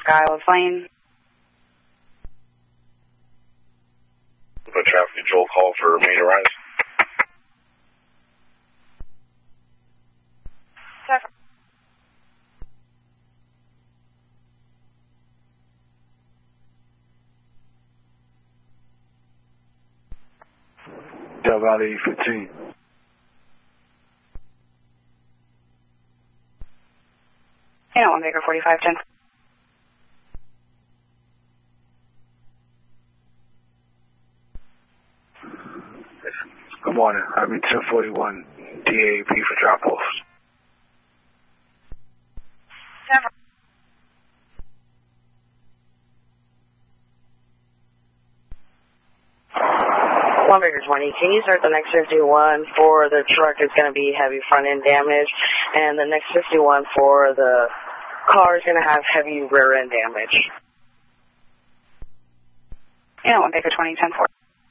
Skylar Plain. A traffic control call for major rise. Del Valley 15. Yeah, 1 Baker 4510. Good morning. I'll be 1041 DAP for drop off. Several. One Baker 20. Can you start the next 51 for the truck? Is going to be heavy front end damage, and the next 51 for the car is going to have heavy rear end damage. Yeah, 1 Baker 20, 10-4.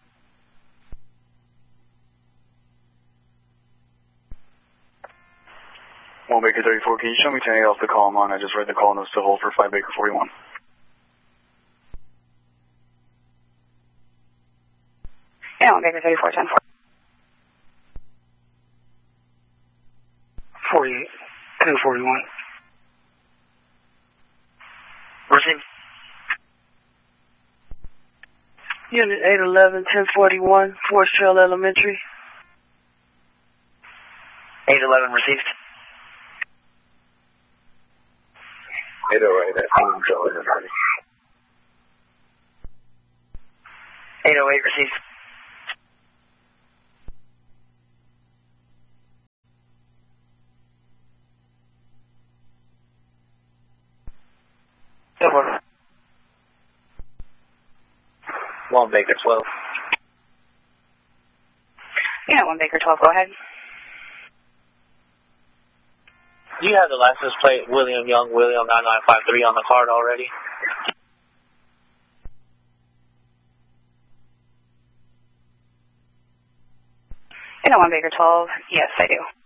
One Baker 34, can you show me 10 off the call I'm on? I just read the call notes to hold for 5 Baker 41. Yeah, 1 Baker 34, 10-4. 48, 1041. Receive. Unit 811, 1041, Forest Trail Elementary. 811 received. 808 at Forest Trail Elementary. 808 received. Over. 1 Baker 12. Yeah, 1 Baker 12, go ahead. Do you have the license plate William Young, William 9953 on the card already? Yeah, 1 Baker 12, yes, I do.